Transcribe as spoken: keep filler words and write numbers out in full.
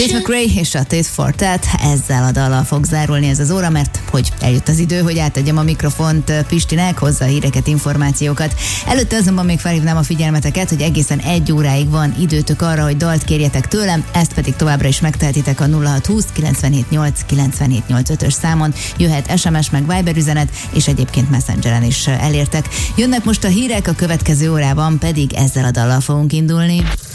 Tate McRae és a Tate for Tat, ezzel a dallal fog zárulni ez az óra, mert hogy eljött az idő, hogy átadjam a mikrofont Pistinek, hozzá a híreket, információkat. Előtte azonban még felhívnám a figyelmeteket, hogy egészen egy óráig van időtök arra, hogy dalt kérjetek tőlem, ezt pedig továbbra is megtehetitek a nulla hat húsz kilencvenhét nyolc kilencvenhét nyolcvanötös számon. Jöhet es em es meg Viber üzenet, és egyébként Messengeren is elértek. Jönnek most a hírek, a következő órában pedig ezzel a dallal fogunk indulni.